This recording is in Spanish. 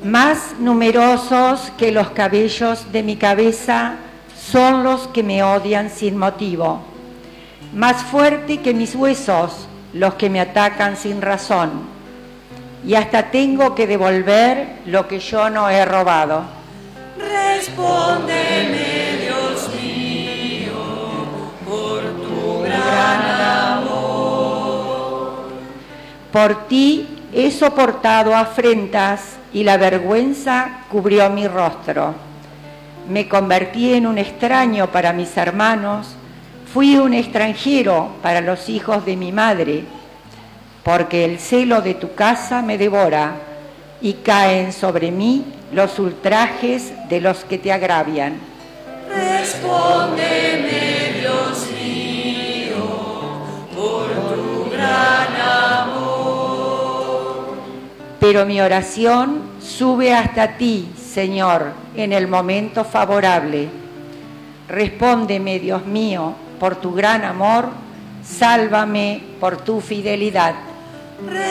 Más numerosos que los cabellos de mi cabeza son los que me odian sin motivo. Más fuerte que mis huesos los que me atacan sin razón. Y hasta tengo que devolver lo que yo no he robado. Respóndeme, Dios mío, por tu gran amor. Por ti he soportado afrentas y la vergüenza cubrió mi rostro. Me convertí en un extraño para mis hermanos, fui un extranjero para los hijos de mi madre, porque el celo de tu casa me devora y caen sobre mí los ultrajes de los que te agravian. Respóndeme, Dios mío, por tu gran amor. Pero mi oración sube hasta ti, Señor, en el momento favorable. Respóndeme, Dios mío, por tu gran amor, sálvame por tu fidelidad.